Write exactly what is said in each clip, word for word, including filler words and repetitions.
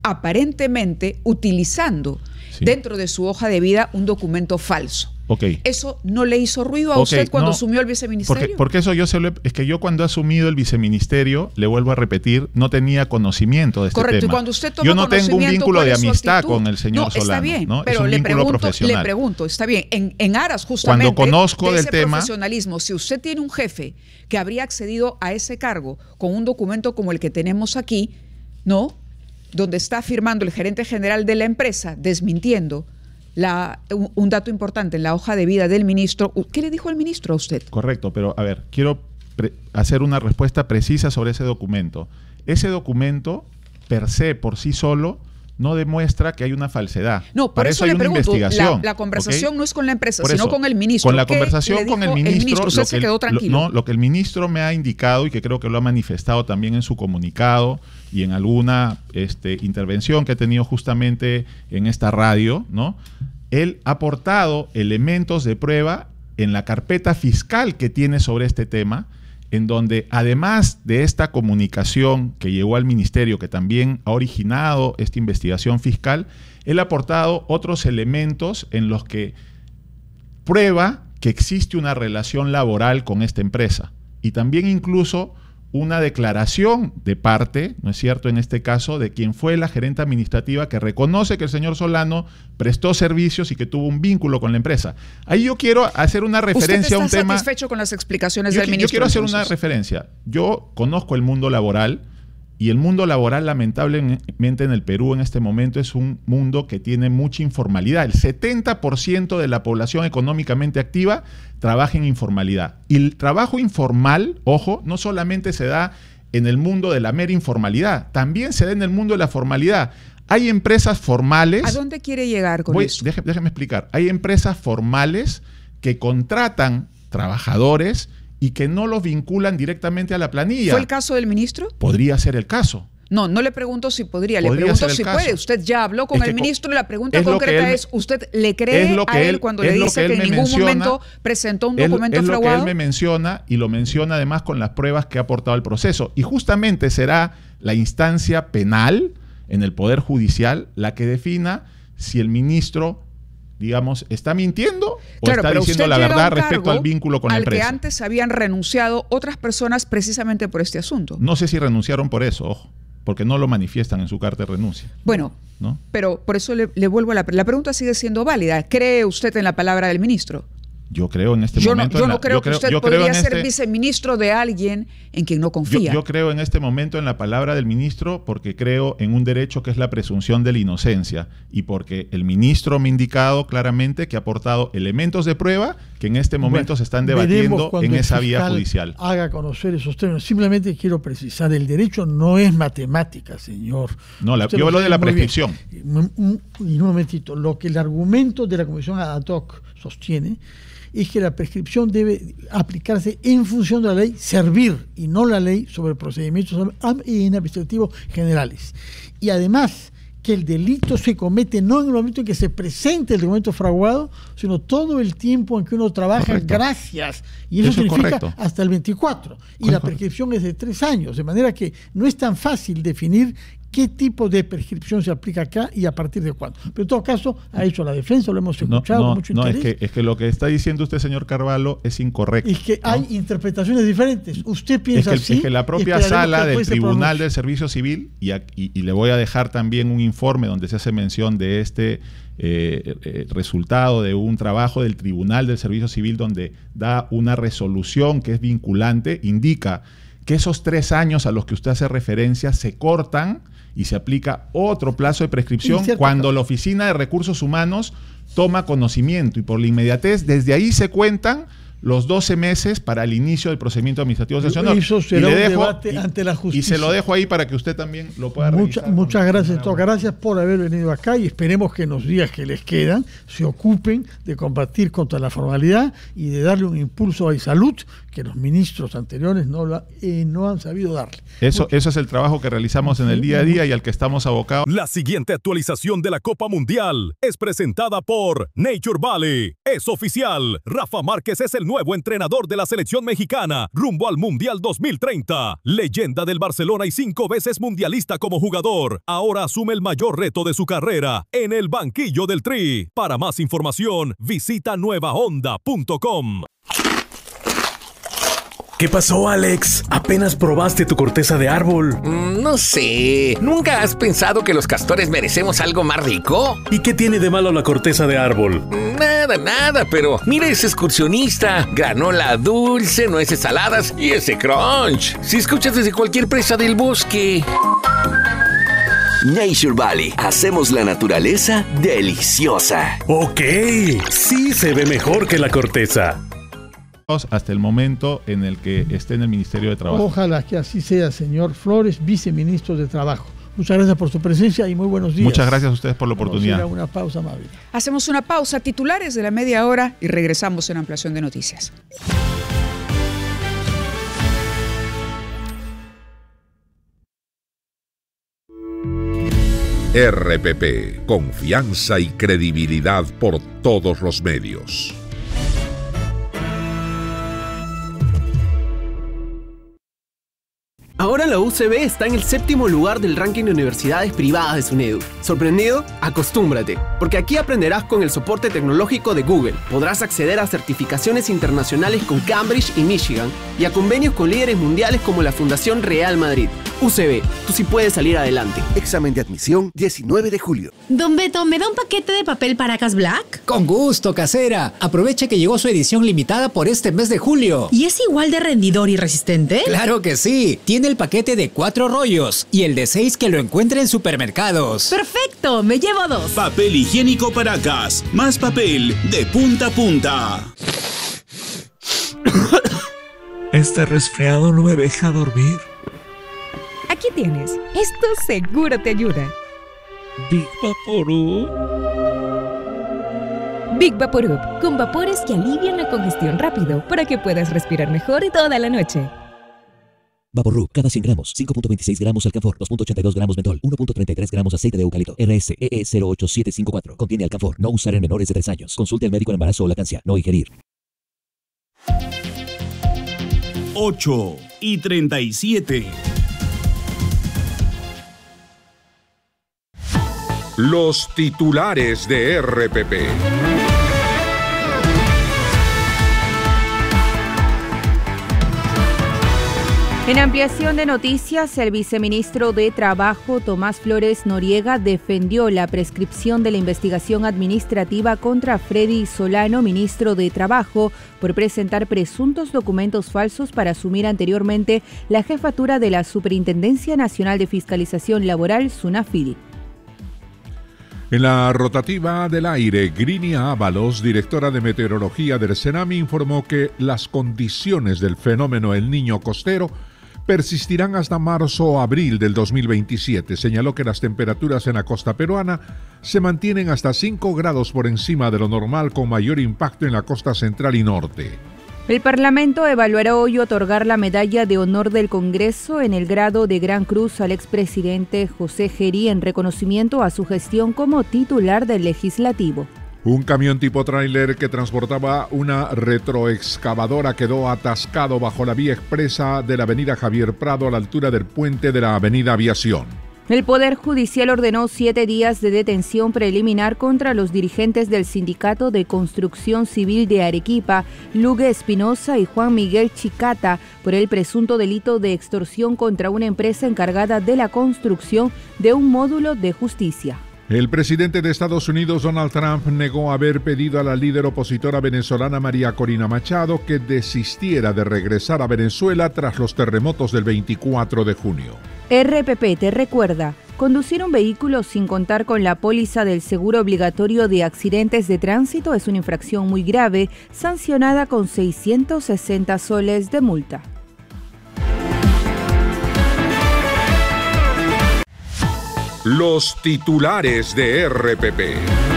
aparentemente utilizando sí. dentro de su hoja de vida un documento falso. Okay. ¿Eso no le hizo ruido a okay, usted cuando no, asumió el viceministerio? Porque, porque eso yo se lo he, es que yo cuando he asumido el viceministerio, le vuelvo a repetir, no tenía conocimiento de este Correcto, tema. Y cuando usted toma yo no tengo un vínculo de amistad actitud? con el señor no, Solano. Está bien, ¿no? pero es un le, vínculo pregunto, profesional. le pregunto, está bien, en, en aras justamente cuando conozco de del ese tema, profesionalismo, si usted tiene un jefe que habría accedido a ese cargo con un documento como el que tenemos aquí, ¿no? Donde está firmando el gerente general de la empresa, desmintiendo La, un, un dato importante en la hoja de vida del ministro. ¿Qué le dijo el ministro a usted? Correcto, pero a ver, quiero pre hacer una respuesta precisa sobre ese documento. Ese documento, per se, por sí solo, no demuestra que hay una falsedad. No, por Para eso, eso hay le una pregunto, investigación. La, la conversación ¿okay? no es con la empresa, por sino eso, con el ministro. Con la ¿Qué conversación con el ministro, el ministro? Usted lo se que quedó el, tranquilo. Lo, no, lo que el ministro me ha indicado, y que creo que lo ha manifestado también en su comunicado y en alguna este, intervención que ha tenido justamente en esta radio, ¿no? Él ha aportado elementos de prueba en la carpeta fiscal que tiene sobre este tema, en donde además de esta comunicación que llegó al ministerio, que también ha originado esta investigación fiscal, él ha aportado otros elementos en los que prueba que existe una relación laboral con esta empresa, y también incluso una declaración de parte, ¿no es cierto?, en este caso, de quien fue la gerente administrativa que reconoce que el señor Solano prestó servicios y que tuvo un vínculo con la empresa. Ahí yo quiero hacer una referencia a un tema... ¿Usted está satisfecho con las explicaciones yo, del ministro? Yo quiero hacer entonces? una referencia. Yo conozco el mundo laboral, y el mundo laboral, lamentablemente, en el Perú en este momento es un mundo que tiene mucha informalidad. El setenta por ciento de la población económicamente activa trabaja en informalidad. Y el trabajo informal, ojo, no solamente se da en el mundo de la mera informalidad, también se da en el mundo de la formalidad. Hay empresas formales... ¿A dónde quiere llegar con voy, eso? Déjeme, déjeme explicar. Hay empresas formales que contratan trabajadores y que no los vinculan directamente a la planilla. ¿Fue el caso del ministro? Podría ser el caso. No, no le pregunto si podría, podría le pregunto si caso. puede. Usted ya habló con es el ministro y la pregunta es concreta él, es, ¿usted le cree a él, él cuando le dice que, que en ningún menciona, momento presentó un documento es, es fraguado? Es lo que él me menciona, y lo menciona además con las pruebas que ha aportado al proceso. Y justamente será la instancia penal en el Poder Judicial la que defina si el ministro, digamos, ¿está mintiendo o claro, está diciendo la verdad respecto al vínculo con la empresa? Al que antes habían renunciado otras personas precisamente por este asunto. No sé si renunciaron por eso, ojo, porque no lo manifiestan en su carta de renuncia. Bueno, ¿no? Pero por eso le, le vuelvo a la, la pregunta sigue siendo válida. ¿Cree usted en la palabra del ministro? Yo creo en este yo momento... No, yo en la, no creo yo que creo, usted yo podría creo ser este, viceministro de alguien en quien no confía. Yo, yo creo en este momento en la palabra del ministro porque creo en un derecho que es la presunción de la inocencia, y porque el ministro me ha indicado claramente que ha aportado elementos de prueba que en este momento bueno, se están debatiendo en esa vía judicial. Haga conocer esos términos. Simplemente quiero precisar, el derecho no es matemática, señor. No, la, yo hablo de la prescripción. Y un, un momentito, lo que el argumento de la Comisión ad hoc sostiene es que la prescripción debe aplicarse en función de la ley, servir, y no la ley sobre procedimientos administrativos generales. Y además, que el delito se comete no en el momento en que se presente el documento fraguado, sino todo el tiempo en que uno trabaja. Correcto. Gracias. Y eso, eso significa hasta el veinticuatro. Y la prescripción es de tres años, de manera que no es tan fácil definir qué tipo de prescripción se aplica acá y a partir de cuándo. Pero en todo caso, ha hecho la defensa, lo hemos escuchado no, no, con mucho no, interés. No, es que, es que lo que está diciendo usted, señor Carvalho, es incorrecto. Es que ¿no? hay interpretaciones diferentes. Usted piensa es que, así. Es que la propia sala del Tribunal del Servicio Civil, y, y, y le voy a dejar también un informe donde se hace mención de este eh, eh, resultado de un trabajo del Tribunal del Servicio Civil donde da una resolución que es vinculante, indica que esos tres años a los que usted hace referencia se cortan y se aplica otro plazo de prescripción cuando caso. la Oficina de Recursos Humanos toma conocimiento, y por la inmediatez, desde ahí se cuentan los doce meses para el inicio del procedimiento administrativo sancionador. Eso será y le un dejo, debate y, ante la justicia. Y se lo dejo ahí para que usted también lo pueda Mucha, revisar. Muchas gracias, Toca. Gracias por haber venido acá, y esperemos que en los días que les quedan se ocupen de combatir contra la formalidad y de darle un impulso a la salud que los ministros anteriores no, la, eh, no han sabido darle. Eso, eso es el trabajo que realizamos en el día a día y al que estamos abocados. La siguiente actualización de la Copa Mundial es presentada por Nature Valley. Es oficial, Rafa Márquez es el nuevo entrenador de la selección mexicana rumbo al Mundial dos mil treinta. Leyenda del Barcelona y cinco veces mundialista como jugador. Ahora asume el mayor reto de su carrera en el banquillo del Tri. Para más información, visita nueva onda punto com. ¿Qué pasó, Alex? ¿Apenas probaste tu corteza de árbol? Mm, no sé. ¿Nunca has pensado que los castores merecemos algo más rico? ¿Y qué tiene de malo la corteza de árbol? Nada, nada, pero mira ese excursionista. Granola dulce, nueces saladas y ese crunch. Si escuchas desde cualquier presa del bosque. Nature Valley. Hacemos la naturaleza deliciosa. Ok, sí se ve mejor que la corteza. Hasta el momento en el que esté en el Ministerio de Trabajo. Ojalá que así sea, señor Flores, viceministro de Trabajo. Muchas gracias por su presencia y muy buenos días. Muchas gracias a ustedes por la oportunidad. Vamos a ir a una pausa, amable. Hacemos una pausa, titulares de la media hora y regresamos en Ampliación de Noticias. R P P, confianza y credibilidad por todos los medios. Ahora la U C B está en el séptimo lugar del ranking de universidades privadas de SUNEDU. ¿Sorprendido? Acostúmbrate, porque aquí aprenderás con el soporte tecnológico de Google. Podrás acceder a certificaciones internacionales con Cambridge y Michigan y a convenios con líderes mundiales como la Fundación Real Madrid. U C B, tú sí puedes salir adelante. Examen de admisión diecinueve de julio. Don Beto, ¿me da un paquete de papel Paracas Black? Con gusto, casera. Aproveche que llegó su edición limitada por este mes de julio. ¿Y es igual de rendidor y resistente? Claro que sí. Tiene el paquete de cuatro rollos y el de seis que lo encuentra en supermercados. ¡Perfecto! Me llevo dos. Papel higiénico Paracas. Más papel de punta a punta. Este resfriado no me deja dormir. Aquí tienes. Esto seguro te ayuda. Big Vaporub. Big Vaporub, con vapores que alivian la congestión rápido para que puedas respirar mejor toda la noche. Vaporub, cada cien gramos, cinco punto veintiséis gramos alcanfor, dos punto ochenta y dos gramos mentol, uno punto treinta y tres gramos aceite de eucalipto, R S E E cero ocho siete cinco cuatro. Contiene alcanfor, no usar en menores de tres años. Consulte al médico en embarazo o lactancia, no ingerir. ocho y treinta y siete. Los titulares de R P P. En ampliación de noticias, el viceministro de Trabajo, Tomás Flores Noriega, defendió la prescripción de la investigación administrativa contra Freddy Solano, ministro de Trabajo, por presentar presuntos documentos falsos para asumir anteriormente la jefatura de la Superintendencia Nacional de Fiscalización Laboral, SUNAFIL. En la rotativa del aire, Grinia Ábalos, directora de meteorología del Senami, informó que las condiciones del fenómeno El Niño costero persistirán hasta marzo o abril del dos mil veintisiete. Señaló que las temperaturas en la costa peruana se mantienen hasta cinco grados por encima de lo normal, con mayor impacto en la costa central y norte. El Parlamento evaluará hoy otorgar la medalla de honor del Congreso en el grado de Gran Cruz al expresidente José Gerí en reconocimiento a su gestión como titular del Legislativo. Un camión tipo tráiler que transportaba una retroexcavadora quedó atascado bajo la vía expresa de la avenida Javier Prado a la altura del puente de la avenida Aviación. El Poder Judicial ordenó siete días de detención preliminar contra los dirigentes del Sindicato de Construcción Civil de Arequipa, Lugue Espinosa y Juan Miguel Chicata, por el presunto delito de extorsión contra una empresa encargada de la construcción de un módulo de justicia. El presidente de Estados Unidos, Donald Trump, negó haber pedido a la líder opositora venezolana María Corina Machado que desistiera de regresar a Venezuela tras los terremotos del veinticuatro de junio. R P P te recuerda, conducir un vehículo sin contar con la póliza del seguro obligatorio de accidentes de tránsito es una infracción muy grave, sancionada con seiscientos sesenta soles de multa. Los titulares de R P P.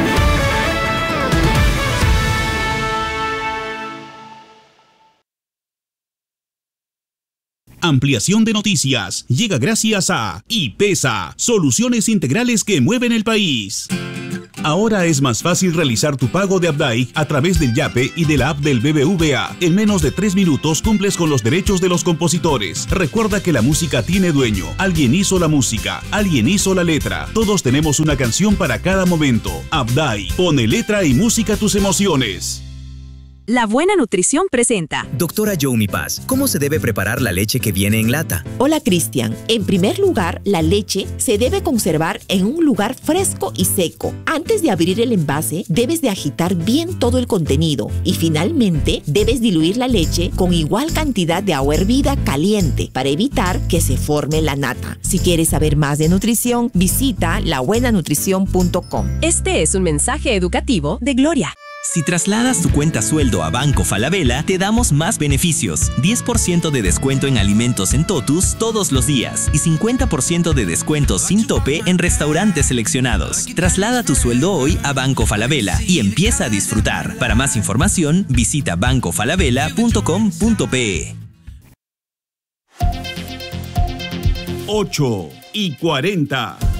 Ampliación de noticias llega gracias a IPESA, soluciones integrales que mueven el país. Ahora es más fácil realizar tu pago de Abdai a través del Yape y de la app del B B V A. En menos de tres minutos cumples con los derechos de los compositores. Recuerda que la música tiene dueño. Alguien hizo la música, alguien hizo la letra. Todos tenemos una canción para cada momento. Abdai, pone letra y música a tus emociones. La Buena Nutrición presenta. Doctora Youmi Paz, ¿cómo se debe preparar la leche que viene en lata? Hola Cristian, en primer lugar, la leche se debe conservar en un lugar fresco y seco. Antes de abrir el envase, debes de agitar bien todo el contenido y finalmente debes diluir la leche con igual cantidad de agua hervida caliente para evitar que se forme la nata. Si quieres saber más de nutrición, visita la buena nutrición punto com. Este es un mensaje educativo de Gloria. Si trasladas tu cuenta sueldo a Banco Falabella, te damos más beneficios. diez por ciento de descuento en alimentos en Totus todos los días y cincuenta por ciento de descuento sin tope en restaurantes seleccionados. Traslada tu sueldo hoy a Banco Falabella y empieza a disfrutar. Para más información, visita banco falabella punto com punto pe. ocho y cuarenta.